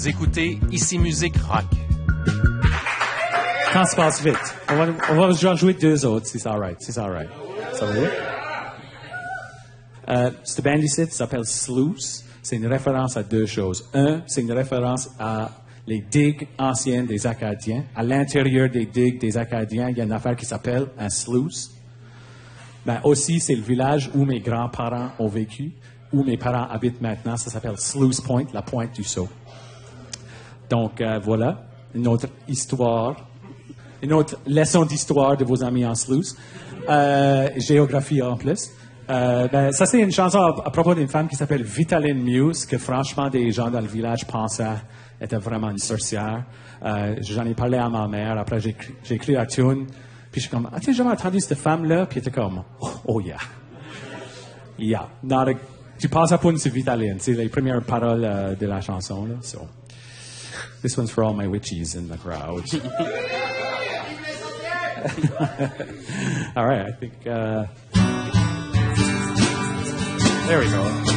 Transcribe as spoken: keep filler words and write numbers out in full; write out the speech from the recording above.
Vous écoutez Ici Musique Rock. Quand ça passe vite. On va, on va en jouer deux autres, si c'est alright. Si c'est alright. Ça va bien? Euh, cette band ici s'appelle Sluice. C'est une référence à deux choses. Un, c'est une référence à les digues anciennes des Acadiens. À l'intérieur des digues des Acadiens, il y a une affaire qui s'appelle un sluice. Ben, aussi, c'est le village où mes grands-parents ont vécu, où mes parents habitent maintenant. Ça s'appelle Sluice Point, la pointe du Sault. Donc, euh, voilà, une autre histoire, une autre leçon d'histoire de vos amis en Sluice. Euh, géographie en plus. Euh, ben, ça, c'est une chanson à, à propos d'une femme qui s'appelle Vitaline Muse, que franchement, des gens dans le village pensaient était vraiment une sorcière. Euh, j'en ai parlé à ma mère. Après, j'ai, j'ai écrit la tune. Puis je suis comme, as-tu jamais entendu cette femme-là? Puis elle était comme, oh, oh yeah. Yeah. Not a, tu passes à point, c'est Vitaline. C'est les premières paroles euh, de la chanson. Là. So, this one's for all my witches in the crowd. All right, I think... Uh, there we go.